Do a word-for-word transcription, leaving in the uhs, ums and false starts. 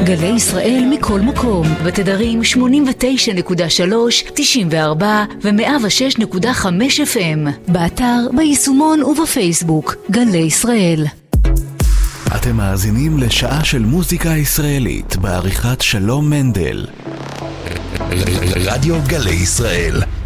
גלי ישראל מכל מקום, בתדרים שמונים ותשע נקודה שלוש, תשעים וארבע ו-מאה ושש נקודה חמש אף אם. באתר, ביישומון ובפייסבוק. גלי ישראל. אתם מאזינים לשעה של מוזיקה ישראלית בעריכת שלום מנדל. רדיו גלי ישראל.